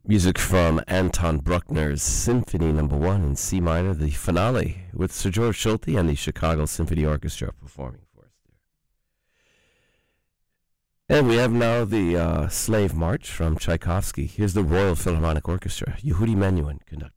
Music from Anton Bruckner's Symphony Number 1 in C minor, the finale, with Sir George Solti and the Chicago Symphony Orchestra performing for us there. And we have now the Slave March from Tchaikovsky. Here's the Royal Philharmonic Orchestra, Yehudi Menuhin conducting.